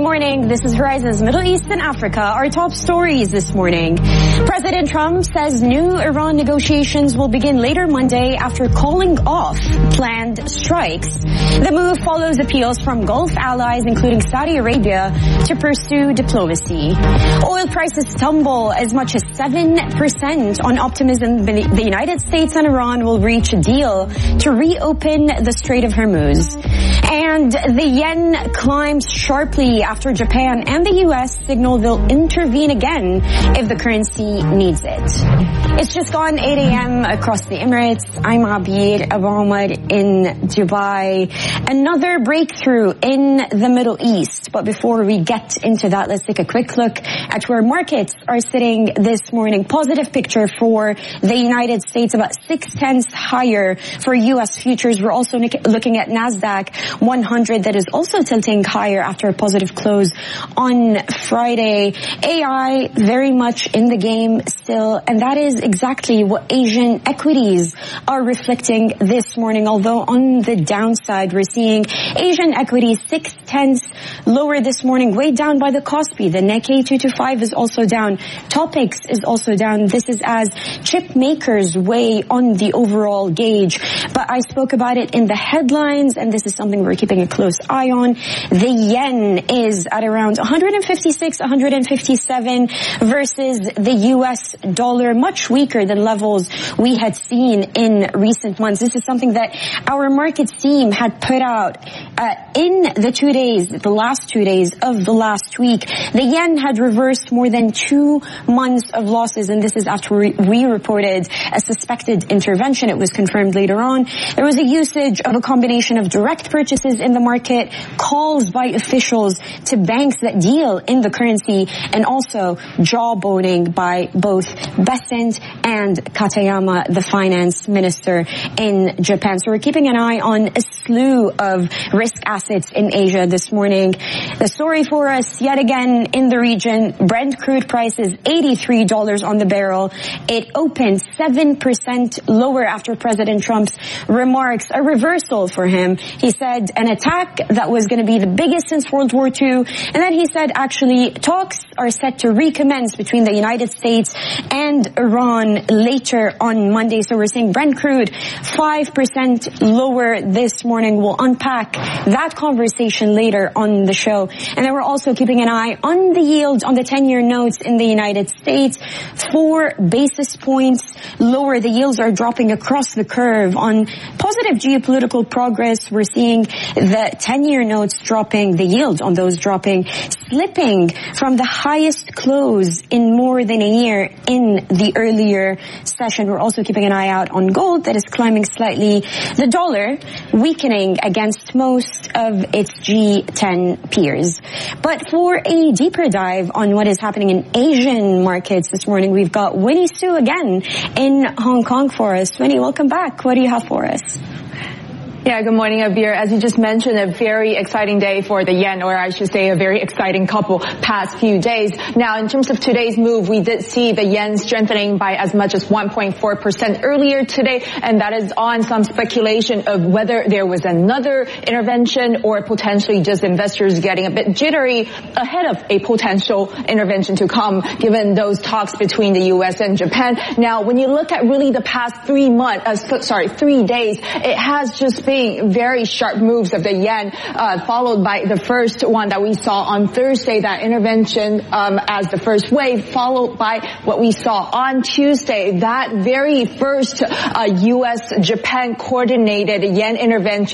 morning. This is Horizon's Middle East and Africa. Our top stories this morning. President Trump says new Iran negotiations will begin later Monday after calling off planned strikes. The move follows appeals from Gulf allies, including Saudi Arabia, to pursue diplomacy. Oil prices tumble as much as 7% on optimism the United States and Iran will reach a deal to reopen the Strait of Hormuz. And the yen climbs sharply after Japan and the U.S. signal they'll intervene again if the currency needs it. It's just gone 8 a.m. across the Emirates. I'm Abir Abu Omar in Dubai. Another breakthrough in the Middle East. But before we get into that, let's take a quick look at where markets are sitting this morning. Positive picture for the United States, about 0.6 higher for U.S. futures. We're also looking at NASDAQ 100 that is also tilting higher after a positive close on Friday. AI very much in the game still, and that is exactly what Asian equities are reflecting this morning. Although on the downside, we're seeing Asian equities 0.6 lower this morning, weighed down by the Kospi. The Nikkei 225 is also down. Topix is also down. This is as chip makers weigh on the overall gauge. But I spoke about it in the headlines, and this is something we're keeping a close eye on. The yen is at around 156, 157 versus the U.S. dollar, much weaker than levels we had seen in recent months. This is something that our markets team had put out in the last 2 days of the last week. The yen had reversed more than 2 months of losses, and this is after we reported a suspected intervention. It was confirmed later on. There was a usage of a combination of direct purchases in the market, calls by officials to banks that deal in the currency, and also jawboning by both Besant and Katayama, the finance minister in Japan. So we're keeping an eye on a slew of risk assets in Asia this morning. The story for us yet again in the region, Brent crude price is $83 on the barrel. It opened 7% lower after President Trump's remarks, a reversal for him. He said an attack that was going to be the biggest since World War II. And then he said actually talks are set to recommence between the United States and Iran later on Monday. So we're seeing Brent crude 5% lower this morning. We'll unpack that conversation later on the show. And then we're also keeping an eye on the yields on the 10-year notes in the United States. 4 basis points lower. The yields are dropping across the curve on positive geopolitical progress. We're seeing the 10-year notes dropping, the yields on those dropping, slipping from the highest close in more than a year in the earlier session. We're also keeping an eye out on gold that is climbing slightly. The dollar weakening against most of its G10 peers. But for a deeper dive on what is happening in Asian markets this morning, we've got Winnie Su again in Hong Kong for us. Winnie, welcome back. What do you have for us? Yeah, good morning, Abir. As you just mentioned, a very exciting day for the yen, or I should say a very exciting couple past few days. Now, in terms of today's move, we did see the yen strengthening by as much as 1.4% earlier today, and that is on some speculation of whether there was another intervention or potentially just investors getting a bit jittery ahead of a potential intervention to come, given those talks between the U.S. and Japan. Now, when you look at really the past 3 days, it has just been very sharp moves of the yen, followed by the first one that we saw on Thursday, that intervention as the first wave, followed by what we saw on Tuesday, that very first U.S.-Japan coordinated yen intervention